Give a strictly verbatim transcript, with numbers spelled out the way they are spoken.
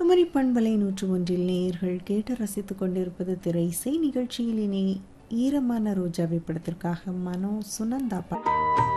குமரி பண்பலை நூற்று ஒன்றில் நேயர்கள் கேட்டு ரசித்துக் கொண்டிருப்பது திரை இசை நிகழ்ச்சியில். இனி ஈரமான ரோஜாவை படத்திற்காக மனோ சுனந்தா